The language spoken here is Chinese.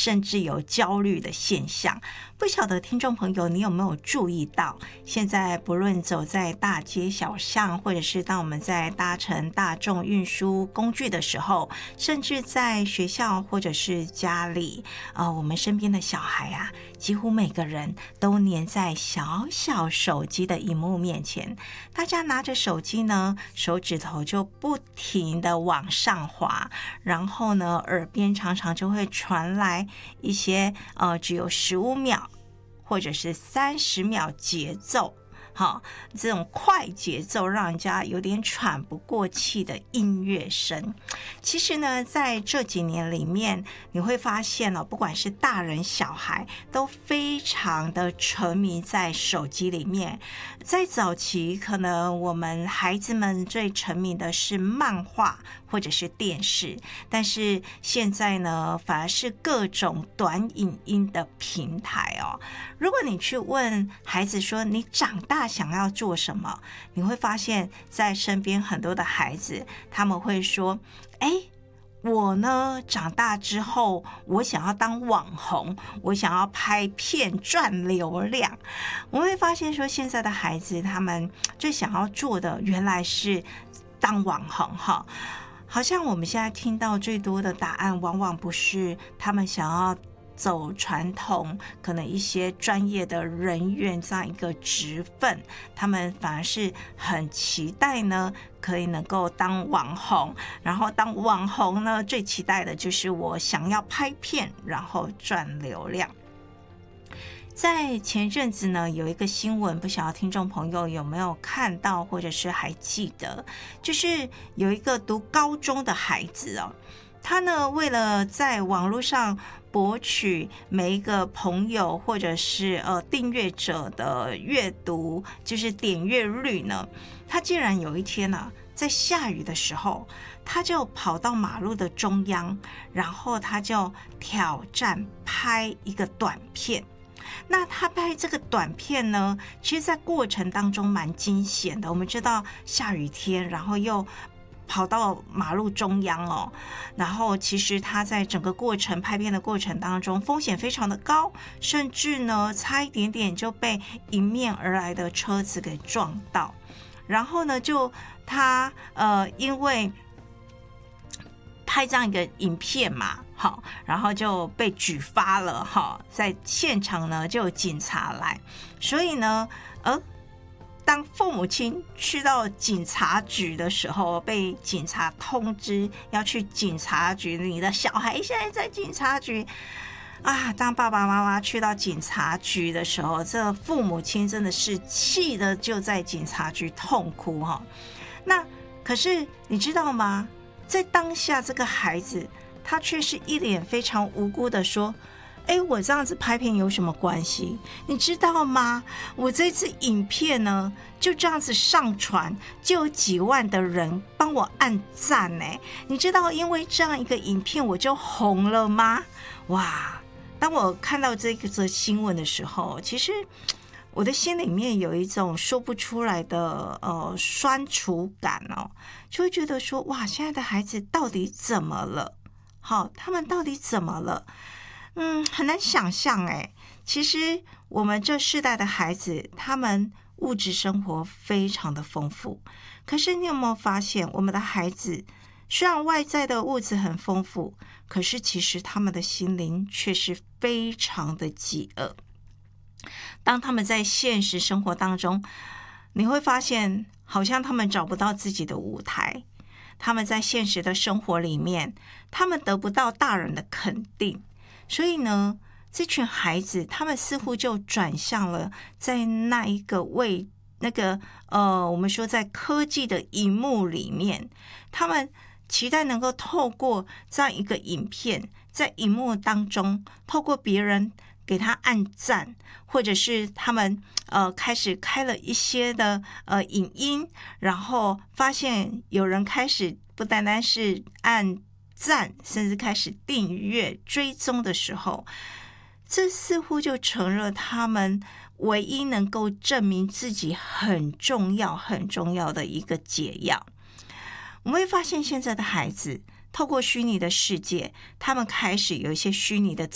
甚至有焦虑的现象。不晓得听众朋友你有没有注意到，现在不论走在大街小巷，或者是当我们在搭乘大众运输工具的时候，甚至在学校或者是家里，我们身边的小孩啊，几乎每个人都黏在小小手机的荧幕面前。大家拿着手机呢，手指头就不停的往上滑，然后呢，耳边常常就会传来一些只有15秒或者是30秒节奏，这种快节奏让人家有点喘不过气的音乐声。其实呢，在这几年里面，你会发现不管是大人小孩都非常的沉迷在手机里面。在早期，可能我们孩子们最沉迷的是漫画或者是电视，但是现在呢，反而是各种短影音的平台如果你去问孩子说你长大想要做什么，你会发现在身边很多的孩子他们会说，我呢长大之后我想要当网红，我想要拍片赚流量。我会发现说现在的孩子他们最想要做的原来是当网红好像我们现在听到最多的答案往往不是他们想要走传统可能一些专业的人员这样一个职分，他们反而是很期待呢可以能够当网红，然后当网红呢最期待的就是我想要拍片然后赚流量。在前阵子呢，有一个新闻，不晓得听众朋友有没有看到或者是还记得，就是有一个读高中的孩子他呢为了在网络上博取每一个朋友或者是订阅者的阅读，就是点阅率呢，他竟然有一天在下雨的时候，他就跑到马路的中央，然后他就挑战拍一个短片。那他拍这个短片呢，其实在过程当中蛮惊险的。我们知道下雨天，然后又跑到马路中央然后其实他在整个过程拍片的过程当中风险非常的高，甚至呢差一点点就被迎面而来的车子给撞到。然后呢就他因为拍这样一个影片嘛，然后就被举发了在现场呢就有警察来，所以呢当父母亲去到警察局的时候，被警察通知要去警察局，你的小孩现在在警察局当爸爸妈妈去到警察局的时候，这父母亲真的是气的就在警察局痛哭那可是你知道吗，在当下这个孩子他却是一脸非常无辜的说，我这样子拍片有什么关系？你知道吗？我这次影片呢，就这样子上传，就有几万的人帮我按赞你知道因为这样一个影片我就红了吗？哇！当我看到这个新闻的时候，其实我的心里面有一种说不出来的酸楚感就会觉得说，哇，现在的孩子到底怎么了？他们到底怎么了？很难想象其实我们这世代的孩子，他们物质生活非常的丰富，可是你有没有发现，我们的孩子虽然外在的物质很丰富，可是其实他们的心灵却是非常的饥饿。当他们在现实生活当中，你会发现好像他们找不到自己的舞台，他们在现实的生活里面，他们得不到大人的肯定，所以呢，这群孩子他们似乎就转向了在那一个我们说在科技的荧幕里面，他们期待能够透过这样一个影片，在荧幕当中透过别人给他按赞，或者是他们开始开了一些的影音，然后发现有人开始不单单是按赞，甚至开始订阅追踪的时候，这似乎就成了他们唯一能够证明自己很重要很重要的一个解药。我们会发现现在的孩子透过虚拟的世界，他们开始有一些虚拟的